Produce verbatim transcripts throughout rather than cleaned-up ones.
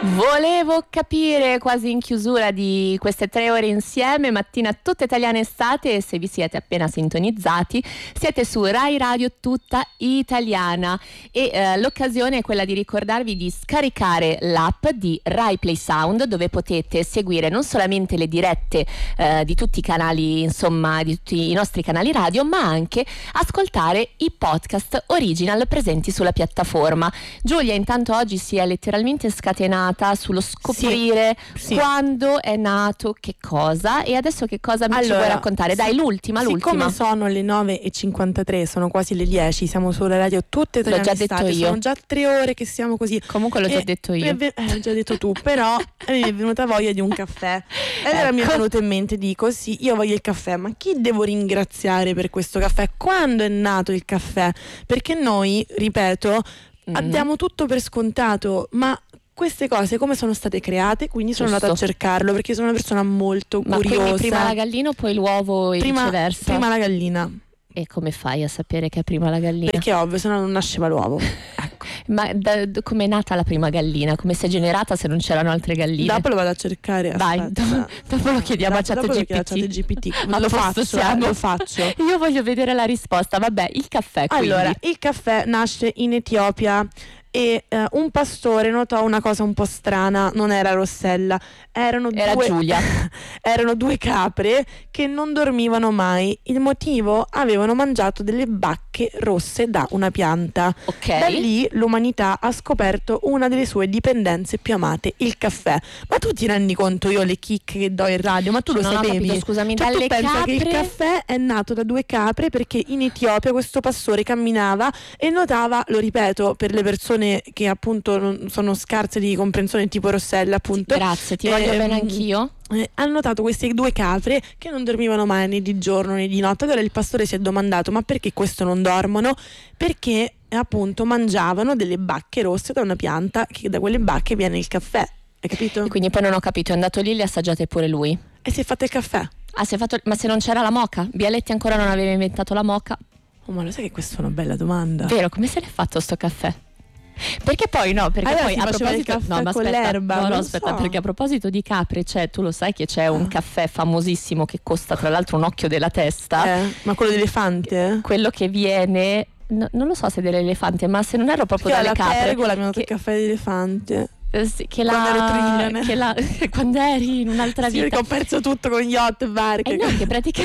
Volevo capire, quasi in chiusura di queste tre ore insieme, mattina tutta italiana estate, e se vi siete appena sintonizzati siete su Rai Radio Tutta Italiana e eh, l'occasione è quella di ricordarvi di scaricare l'app di Rai Play Sound, dove potete seguire non solamente le dirette eh, di tutti i canali, insomma di tutti i nostri canali radio, ma anche ascoltare i podcast original presenti sulla piattaforma. Giulia intanto oggi si è letteralmente scatenata sullo scoprire sì, sì. quando è nato che cosa, e adesso che cosa mi allora, ci vuoi raccontare? Dai, l'ultima, l'ultima. Siccome sono le nove e cinquantatré, sono quasi le dieci, siamo sulla radio Tutte Italiane. L'ho già estate, detto io. Sono già tre ore che siamo così. Comunque l'ho e, già detto io. Eh, l'ho già detto tu, però mi è venuta voglia di un caffè. E allora ecco. mi è venuto in mente, dico sì, io voglio il caffè, ma chi devo ringraziare per questo caffè? Quando è nato il caffè? Perché noi, ripeto, mm. abbiamo tutto per scontato, ma queste cose come sono state create? Quindi sono Giusto. andata a cercarlo, perché sono una persona molto Ma curiosa. quindi prima la gallina o poi l'uovo e prima, viceversa? Prima la gallina. E come fai a sapere che è prima la gallina? Perché è ovvio, se no non nasceva l'uovo. Ecco. Ma da, da, come è nata la prima gallina? Come si è generata se non c'erano altre galline? Dopo lo vado a cercare. Dai, dopo, dopo lo chiediamo dopo, a ChatGPT. Lo faccio, eh, lo faccio. Io voglio vedere la risposta. Vabbè, il caffè quindi. Allora, il caffè nasce in Etiopia. E uh, un pastore notò una cosa un po' strana, non era Rossella, erano era due, Giulia. erano due capre che non dormivano mai. Il motivo? Avevano mangiato delle bacche rosse da una pianta. Okay. Da lì l'umanità ha scoperto una delle sue dipendenze più amate, il caffè. Ma tu ti rendi conto, io le chicche che do in radio, ma tu lo non sapevi? Ho capito, scusami, cioè, dalle tu pensa capre... che il caffè è nato da due capre, perché in Etiopia questo pastore camminava e notava, lo ripeto per le persone che appunto non sono scarse di comprensione, tipo Rossella appunto. Grazie, ti voglio eh, bene anch'io. Eh, hanno notato queste due capre che non dormivano mai né di giorno né di notte. Allora il pastore si è domandato: ma perché questo non dormono? Perché appunto mangiavano delle bacche rosse da una pianta, che da quelle bacche viene il caffè. Hai capito? E quindi poi non ho capito, è andato lì, le assaggiate pure lui. E si è fatto il caffè. Ah, si è fatto... Ma se non c'era la moka? Bialetti ancora non aveva inventato la moka? Oh, ma lo sai che questa è una bella domanda? Vero, come se l'è fatto sto caffè? Perché poi no, perché allora poi a proposito no, ma con aspetta, l'erba, no, no, non aspetta, so. perché a proposito di capre, c'è, tu lo sai che c'è un ah. caffè famosissimo che costa tra l'altro un occhio della testa. Eh, ma quello d'elefante? Quello che viene, no, non lo so se dell'elefante, ma se non ero proprio perché dalle alla capre. Pergola mi hanno dato che... il caffè d'elefante. Eh, sì, che quando la, ero trillione. che la, quando eri in un'altra sì, vita. perché ho perso tutto con yacht e barche. Eh no, che, pratica...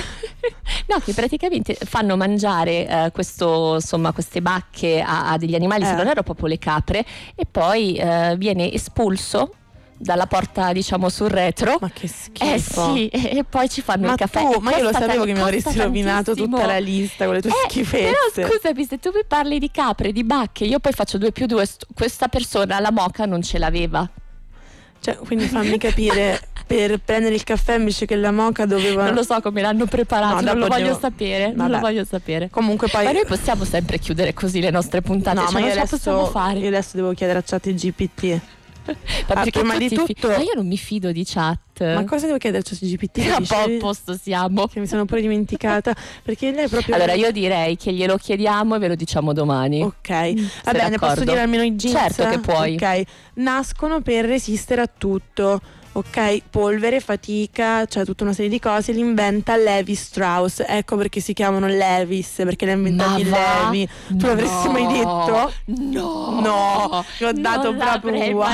no, che praticamente fanno mangiare eh, questo, insomma, queste bacche a, a degli animali, eh. se non erano proprio le capre, e poi eh, viene espulso dalla porta, diciamo, sul retro. Ma che schifo. Eh sì, e, e poi ci fanno ma il caffè. Tu, ma io lo sapevo che mi avresti tantissimo. rovinato tutta la lista con le tue eh, schifezze. Però scusami, se tu mi parli di capre, di bacche, io poi faccio due più due, st- questa persona la moka non ce l'aveva. Cioè, quindi fammi capire, per prendere il caffè invece che la moka doveva... Non lo so come l'hanno preparato, no, non lo voglio devo... sapere. Vabbè. Non lo voglio sapere. Comunque poi... Ma noi possiamo sempre chiudere così le nostre puntate. No, cioè, ma io non adesso, possiamo fare. Io adesso devo chiedere a ChatGPT. Ma, ah, prima di tutto... Fi- ma io non mi fido di chat. Ma cosa devo chiedere a ChatGPT? Un po' a posto siamo. Che mi sono pure dimenticata. Perché lei è proprio... Allora io direi che glielo chiediamo e ve lo diciamo domani. Ok. Va bene, posso dire almeno i jeans? Certo che puoi. Ok. Nascono per resistere a tutto. Ok, polvere, fatica, cioè tutta una serie di cose, li inventa Levi Strauss. Ecco perché si chiamano Levis, perché li ha inventati Levi. Tu no, l'avresti mai detto? No, no, ti ho dato proprio wow.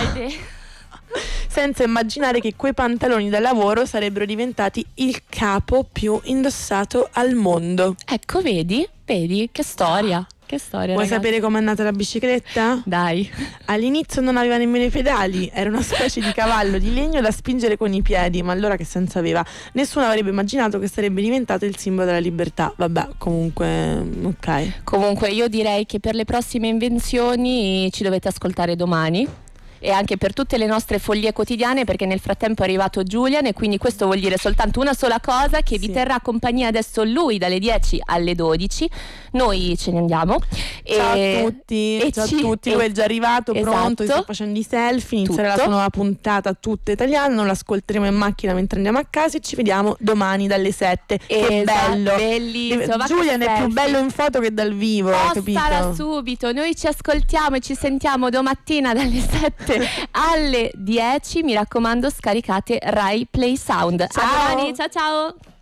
Senza immaginare che quei pantaloni da lavoro sarebbero diventati il capo più indossato al mondo. Ecco, vedi? Vedi? Che storia. Che storia, Vuoi ragazzi? sapere com'è nata la bicicletta? Dai. All'inizio non aveva nemmeno i pedali, era una specie di cavallo di legno da spingere con i piedi, ma allora che senso aveva? Nessuno avrebbe immaginato che sarebbe diventato il simbolo della libertà. Vabbè, comunque, ok. Comunque io direi che per le prossime invenzioni ci dovete ascoltare domani. E anche per tutte le nostre follie quotidiane, perché nel frattempo è arrivato Julian, e quindi questo vuol dire soltanto una sola cosa, che vi sì. terrà compagnia adesso lui dalle dieci alle dodici. Noi ce ne andiamo. Ciao e, a tutti, e ciao ci, a tutti, lui è già arrivato, esatto. pronto, sta facendo i selfie, inizierà la sua nuova puntata tutta italiana, non l'ascolteremo in macchina mentre andiamo a casa e ci vediamo domani dalle sette. Che esatto, bello, bellissimo. Julian è più bello in foto che dal vivo, Postala capito? subito, noi ci ascoltiamo e ci sentiamo domattina dalle sette invece alle dieci mi raccomando scaricate Rai Play Sound. Ciao. A domani, ciao ciao.